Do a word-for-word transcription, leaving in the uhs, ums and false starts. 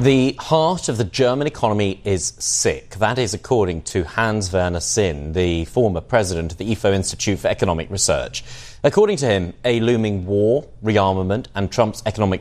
The heart of the German economy is sick. That is according to Hans-Werner Sinn, the former president of the I F O Institute for Economic Research. According to him, a looming war, rearmament and Trump's economic